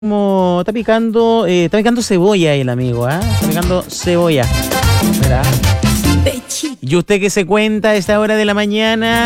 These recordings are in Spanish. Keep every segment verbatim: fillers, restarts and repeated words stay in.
como está picando, eh, está picando cebolla el amigo, ¿ah? ¿eh? Está picando cebolla. ¿Verdad? ¿Y usted qué se cuenta a esta hora de la mañana?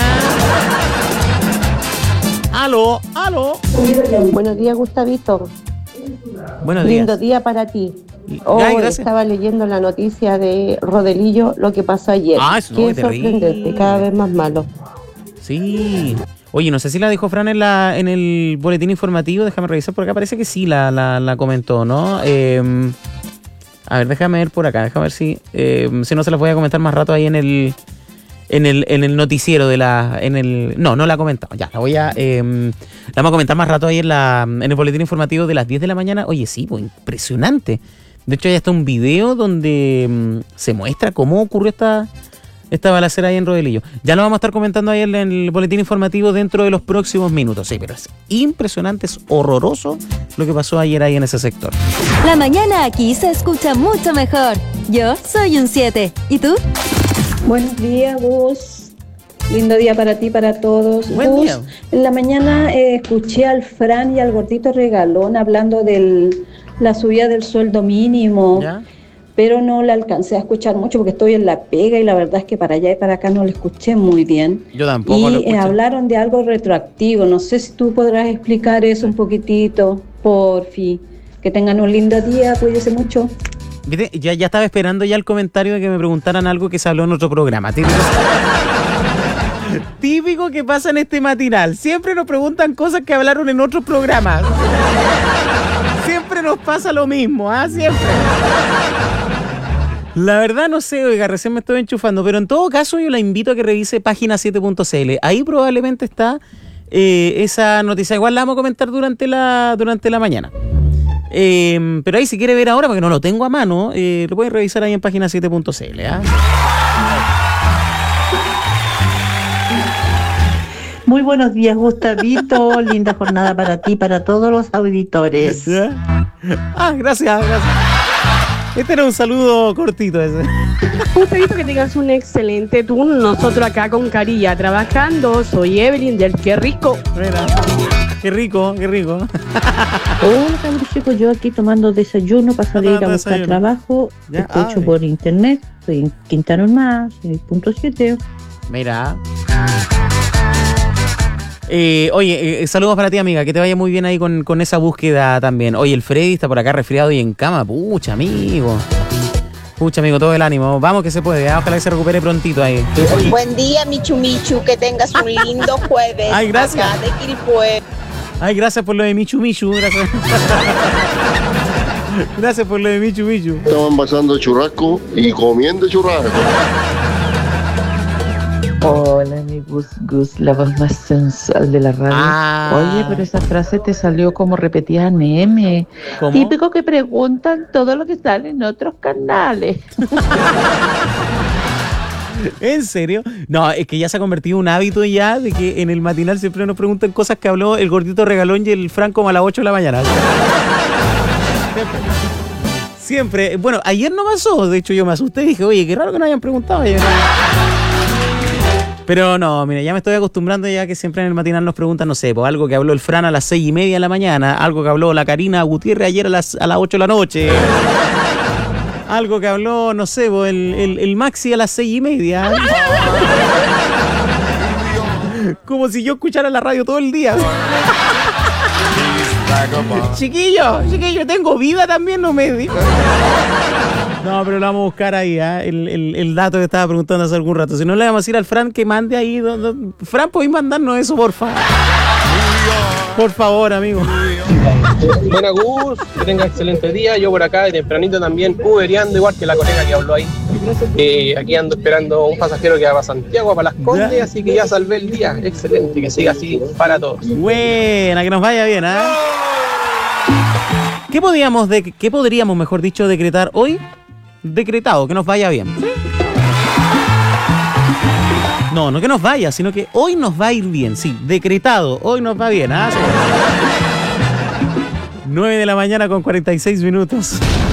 Aló, aló. Buenos días, Gustavito. Buenos días. Lindo día para ti. Hoy oh, estaba leyendo la noticia de Rodelillo, lo que pasó ayer. Ah, eso no, Qué es sorprendente, terrible. cada vez más malo. Sí. Oye, no sé si la dejó Fran en, la, en el boletín informativo, déjame revisar por acá, parece que sí la, la, la comentó, ¿no? Eh, a ver, déjame ver por acá, déjame ver si, eh, si no se las voy a comentar más rato ahí en el en el, en el noticiero de la, en el, no, no la ha comentado, ya, la voy a, eh, la vamos a comentar más rato ahí en, la, en el boletín informativo de las diez de la mañana. Oye, sí, pues impresionante. De hecho, hay hasta un video donde um, se muestra cómo ocurrió esta... Esta balacera ahí en Rodelillo. Ya lo vamos a estar comentando ahí en el boletín informativo dentro de los próximos minutos. Sí, pero es impresionante, es horroroso lo que pasó ayer ahí en ese sector. La mañana aquí se escucha mucho mejor. Yo soy un siete. ¿Y tú? Buenos días, Gus. Lindo día para ti, para todos. Buen Gus, día. En la mañana eh, escuché al Fran y al gordito Regalón hablando de la subida del sueldo mínimo. ¿Ya? Pero no la alcancé a escuchar mucho porque estoy en la pega y la verdad es que para allá y para acá no la escuché muy bien. Yo tampoco y lo escuché. eh, hablaron de algo retroactivo, no sé si tú podrás explicar eso un poquitito, porfi. Que tengan un lindo día, cuídense mucho. ¿Viste? Ya, ya estaba esperando ya el comentario de que me preguntaran algo que se habló en otro programa. Típico, Típico que pasa en este matinal. Siempre nos preguntan cosas que hablaron en otros programas. Siempre nos pasa lo mismo, ¿ah? ¿eh? Siempre. La verdad no sé, oiga, recién me estoy enchufando, pero en todo caso yo la invito a que revise página siete punto c l. Ahí probablemente está eh, esa noticia. Igual la vamos a comentar durante la, durante la mañana. Eh, pero ahí si quiere ver ahora, porque no lo tengo a mano, eh, lo pueden revisar ahí en página siete punto c l. ¿eh? Muy buenos días, Gustavito. Linda jornada para ti, para todos los auditores. ¿Ya? Ah, gracias, gracias. Este era un saludo cortito ese. Gustavito, que tengas un excelente turno. Nosotros acá con Carilla trabajando. Soy Evelyn del Qué Rico. Mira, qué rico, qué rico. Hola, cabros chicos. Yo aquí tomando desayuno para salir a buscar Desayuno. trabajo. Ya, Escucho ay. por internet. Estoy en Quintana Normal, seis punto siete. Mira. Eh, oye, eh, saludos para ti, amiga, que te vaya muy bien ahí con, con esa búsqueda también. Oye, el Freddy está por acá resfriado y en cama. Pucha, amigo. Pucha, amigo, todo el ánimo. Vamos que se puede, ¿eh? Ojalá que se recupere prontito ahí. Buen día, Michu Michu, que tengas un lindo jueves. Ay, gracias. Acá de Quilpué. Ay, gracias por lo de Michu Michu. Gracias. Gracias por lo de Michu Michu. Estaban pasando churrasco y comiendo churrasco. Hola, mi Gus Gus, la voz más sensual de la radio. Ah. Oye, pero esa frase te salió como repetida en M. ¿Cómo? Típico que preguntan todo lo que sale en otros canales. ¿En serio? No, es que ya se ha convertido en un hábito ya de que en el matinal siempre nos preguntan cosas que habló el gordito Regalón y el Franco como a las ocho de la mañana. Siempre. Siempre. Bueno, ayer no pasó, de hecho yo me asusté y dije, oye, qué raro que no hayan preguntado ayer. Pero no, mira, ya me estoy acostumbrando ya que siempre en el matinal nos preguntan, no sé, pues algo que habló el Fran a las seis y media de la mañana, algo que habló la Karina Gutiérrez ayer a las, a las ocho de la noche, algo que habló, no sé, pues, el, el, el Maxi a las seis y media. Como si yo escuchara la radio todo el día. Chiquillo, chiquillo, tengo vida también, no me dijo. No, pero lo vamos a buscar ahí, ¿eh? el, el, el dato que estaba preguntando hace algún rato. Si no, le vamos a decir al Fran que mande ahí. Do, do, Fran, ¿podéis mandarnos eso, por favor? Por favor, amigo. Buena Gus, que tenga excelente día. Yo por acá de tempranito también ubereando, igual que la colega que habló ahí. Eh, aquí ando esperando un pasajero que va para Santiago, para Las Condes, así que ya salvé el día. Excelente, que siga así para todos. Buena, que nos vaya bien, ¿eh? ¿Qué podríamos, de, qué podríamos, mejor dicho, decretar hoy? Decretado, que nos vaya bien. ¿Sí? No, no que nos vaya, sino que hoy nos va a ir bien. Sí, decretado, hoy nos va bien. ¿Ah? nueve de la mañana con cuarenta y seis minutos.